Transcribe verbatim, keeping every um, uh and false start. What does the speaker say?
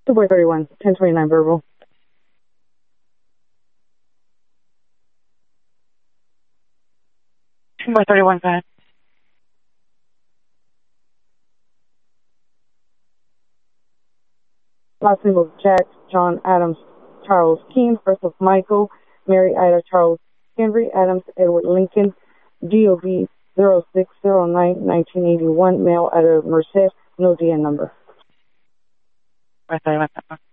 two four thirty-one, ten twenty-nine verbal. two four thirty-one, go ahead. Last name of Jack, John Adams, Charles Keene. First of Michael, Mary Ida, Charles Henry Adams, Edward Lincoln, D O B zero six zero nine, nineteen eighty-one, male out of Merced, no D N number. Right there, right there.